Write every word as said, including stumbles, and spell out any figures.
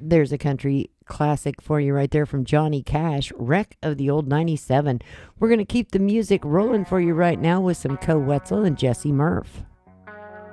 There's a country classic for you right there from Johnny Cash, Wreck of the Old ninety-seven. We're going to keep the music rolling for you right now with some Co Wetzel and Jesse Murph.